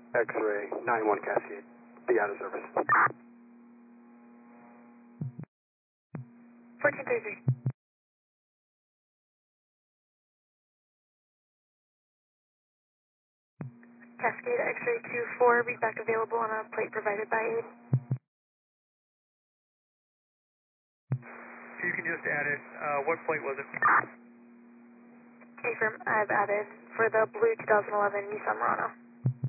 X-ray 91 Cascade. Be out of service. 1433. Cascade X-ray 24, read back available on a plate provided by AID. You can just add it. What plate was it? Affirm, I've added for the blue 2011 Nissan Murano.